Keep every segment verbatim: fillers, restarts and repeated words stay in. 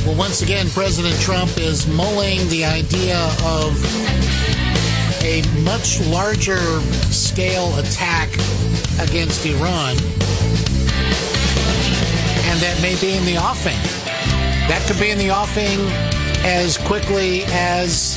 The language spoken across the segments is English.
Well, once again, President Trump is mulling the idea of a much larger scale attack against Iran, and that may be in the offing. That could be in the offing as quickly as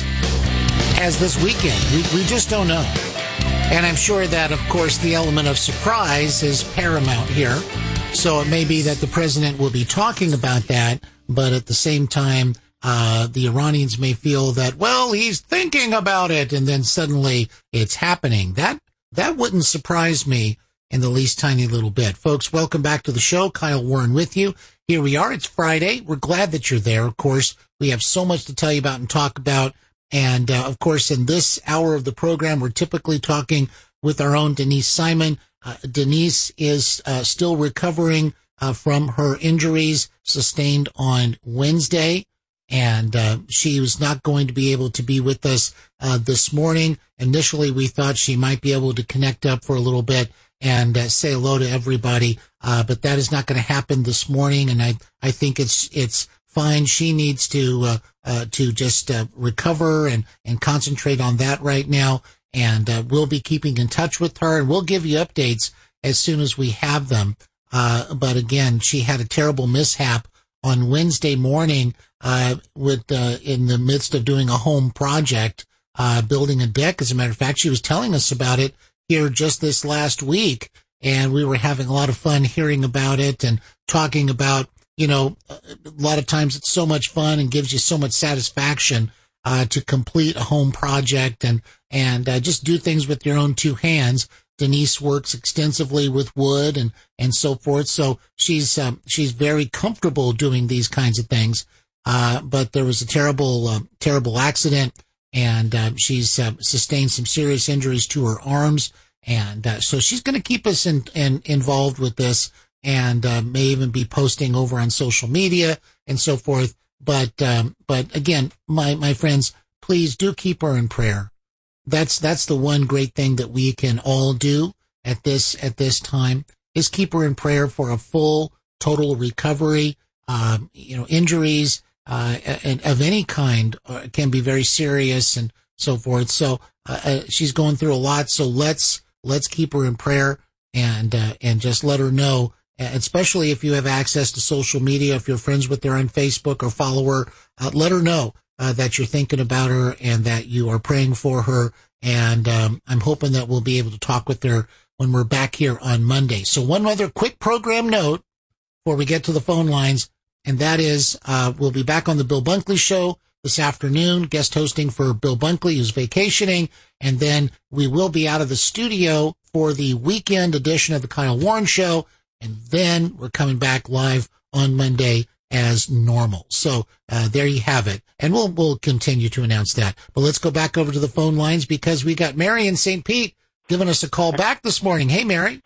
as this weekend. We, we just don't know. And I'm sure that, of course, the element of surprise is paramount here. So it may be that the president will be talking about that, but at the same time, uh, the Iranians may feel that, well, he's thinking about it, and then suddenly it's happening. That, that wouldn't surprise me in the least tiny little bit. Folks, welcome back to the show. Kyle Warren with you. Here we are. It's Friday. We're glad that you're there. Of course, we have so much to tell you about and talk about. And, uh, of course, in this hour of the program, we're typically talking with our own Denise Simon. Uh, Denise is uh, still recovering uh, from her injuries sustained on Wednesday, and uh, she was not going to be able to be with us uh, this morning. Initially, we thought she might be able to connect up for a little bit and uh, say hello to everybody, uh, but that is not going to happen this morning, and I, I think it's it's fine. She needs to uh, uh, to just uh, recover and, and concentrate on that right now. And uh, we'll be keeping in touch with her, and we'll give you updates as soon as we have them. Uh, but again, she had a terrible mishap on Wednesday morning uh, with uh, in the midst of doing a home project, uh, building a deck. As a matter of fact, she was telling us about it here just this last week, and we were having a lot of fun hearing about it and talking about, you know, a lot of times it's so much fun and gives you so much satisfaction uh, to complete a home project and and uh, just do things with your own two hands. Denise works extensively with wood and, and so forth, so she's um, she's very comfortable doing these kinds of things. Uh, but there was a terrible, uh, terrible accident, and uh, she's uh, sustained some serious injuries to her arms, and uh, so she's going to keep us in, in, involved with this, and uh, may even be posting over on social media and so forth. But um, but again, my my friends, please do keep her in prayer. That's that's the one great thing that we can all do at this at this time is keep her in prayer for a full, total recovery. Um, you know, injuries uh, and of any kind uh, can be very serious and so forth. So uh, uh, she's going through a lot. So let's let's keep her in prayer and uh, and just let her know. Especially if you have access to social media, if you're friends with her on Facebook or follow her, uh, let her know uh, that you're thinking about her and that you are praying for her. And um, I'm hoping that we'll be able to talk with her when we're back here on Monday. So one other quick program note before we get to the phone lines, and that is uh, we'll be back on the Bill Bunkley Show this afternoon, guest hosting for Bill Bunkley, who's vacationing. And then we will be out of the studio for the weekend edition of the Kyle Warren Show. And then we're coming back live on Monday as normal. So uh, there you have it. And we'll we'll continue to announce that. But let's go back over to the phone lines because we got Mary in Saint Pete giving us a call back this morning. Hey, Mary.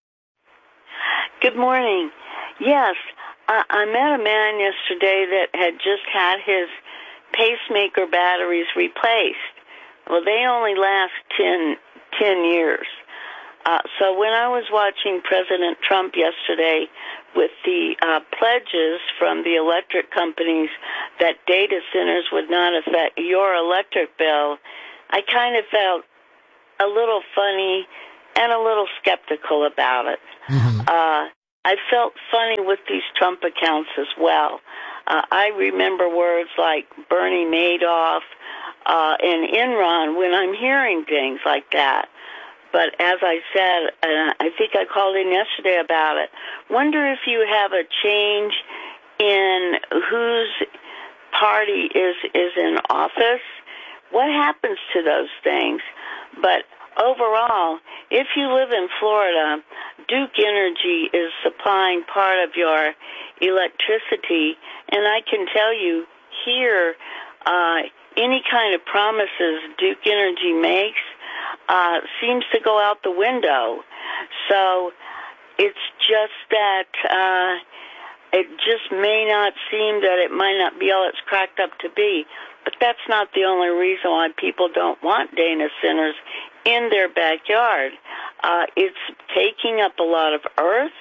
Good morning. Yes, I, I met a man yesterday that had just had his pacemaker batteries replaced. Well, they only last ten, ten years. Uh, so when I was watching President Trump yesterday with the uh, pledges from the electric companies that data centers would not affect your electric bill, I kind of felt a little funny and a little skeptical about it. Mm-hmm. Uh, I felt funny with these Trump accounts as well. Uh, I remember words like Bernie Madoff uh, and Enron when I'm hearing things like that. But as I said, and I think I called in yesterday about it, wonder if you have a change in whose party is, is in office. What happens to those things? But overall, if you live in Florida, Duke Energy is supplying part of your electricity, and I can tell you here, uh, any kind of promises Duke Energy makes uh, seems to go out the window. So it's just that uh, it just may not seem that it might not be all it's cracked up to be. But that's not the only reason why people don't want data centers in their backyard. Uh, it's taking up a lot of earth,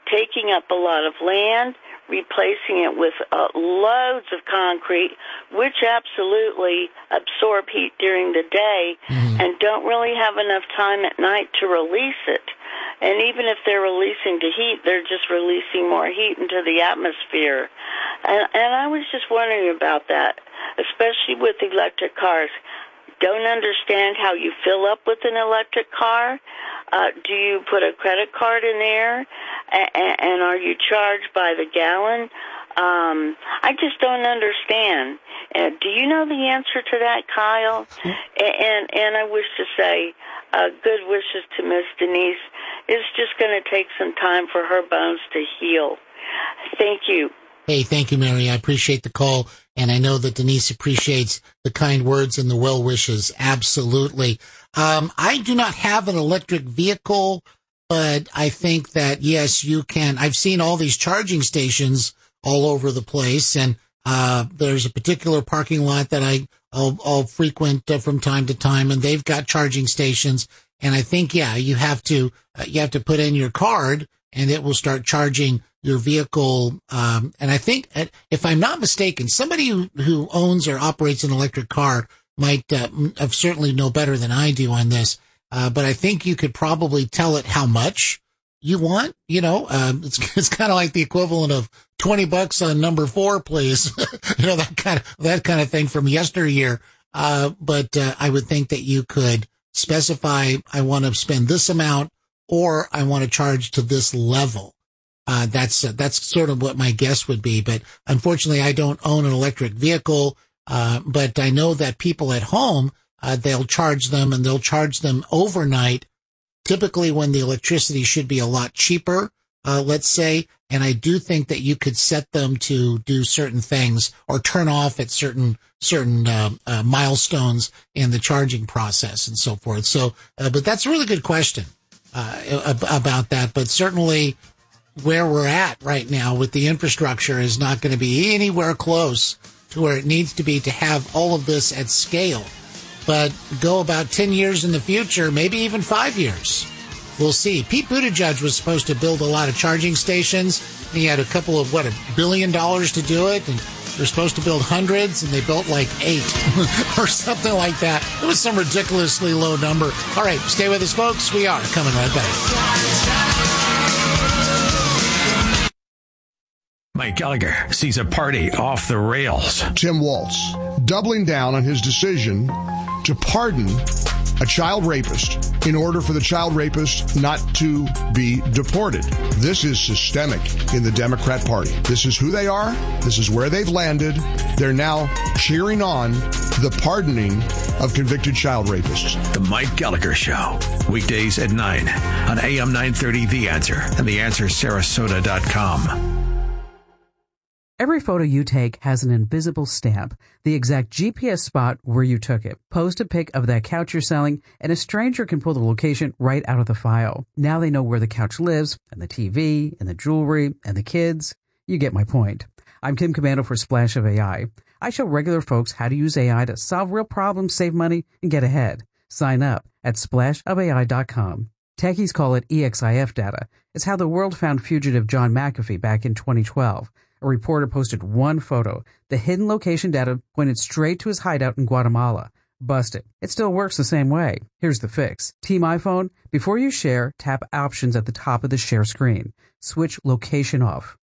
taking up a lot of land, replacing it with uh, loads of concrete, which absolutely absorb heat during the day mm-hmm. and don't really have enough time at night to release it. And even if they're releasing the heat, they're just releasing more heat into the atmosphere. And, and I was just wondering about that, especially with electric cars. Don't understand how you fill up with an electric car. Uh, do you put a credit card in there, and, and are you charged by the gallon? Um, I just don't understand. Uh, do you know the answer to that, Kyle? And and I wish to say uh, good wishes to Miss Denise. It's just going to take some time for her bones to heal. Thank you. Hey, thank you, Mary. I appreciate the call, and I know that Denise appreciates the kind words and the well wishes. Absolutely. Um, I do not have an electric vehicle, but I think that, yes, you can. I've seen all these charging stations all over the place, and uh, there's a particular parking lot that I, I'll, I'll frequent uh, from time to time, and they've got charging stations. And I think, yeah, you have to uh, you have to put in your card, and it will start charging your vehicle. Um, and I think, if I'm not mistaken, somebody who, who owns or operates an electric car might uh, certainly know better than I do on this. Uh, but I think you could probably tell it how much you want. You know, um, it's it's kind of like the equivalent of twenty bucks on number four, please. you know, that kind of that kind of thing from yesteryear. Uh, but uh, I would think that you could specify, I want to spend this amount, or I want to charge to this level. Uh, that's, uh, that's sort of what my guess would be. But unfortunately, I don't own an electric vehicle. Uh, but I know that people at home, uh, they'll charge them and they'll charge them overnight, typically when the electricity should be a lot cheaper, uh, let's say. And I do think that you could set them to do certain things or turn off at certain, certain, uh, uh milestones in the charging process and so forth. So, uh, but that's a really good question, uh, about that. But certainly, where we're at right now with the infrastructure is not going to be anywhere close to where it needs to be to have all of this at scale. But go about ten years in the future, maybe even five years. We'll see. Pete Buttigieg was supposed to build a lot of charging stations. He had a couple of, what, a billion dollars to do it. And they're supposed to build hundreds, and they built like eight or something like that. It was some ridiculously low number. All right, stay with us, folks. We are coming right back. Mike Gallagher sees a party off the rails. Tim Walz doubling down on his decision to pardon a child rapist in order for the child rapist not to be deported. This is systemic in the Democrat Party. This is who they are. This is where they've landed. They're now cheering on the pardoning of convicted child rapists. The Mike Gallagher Show, weekdays at nine on A M nine thirty The Answer and the answer sarasota dot com. Every photo you take has an invisible stamp, the exact G P S spot where you took it. Post a pic of that couch you're selling, and a stranger can pull the location right out of the file. Now they know where the couch lives, and the T V, and the jewelry, and the kids. You get my point. I'm Tim Commando for Splash of A I. I show regular folks how to use A I to solve real problems, save money, and get ahead. Sign up at splash of A I dot com. Techies call it E X I F data. It's how the world found fugitive John McAfee back in twenty twelve. A reporter posted one photo. The hidden location data pointed straight to his hideout in Guatemala. Busted. It still works the same way. Here's the fix. Team iPhone, before you share, tap Options at the top of the share screen. Switch location off.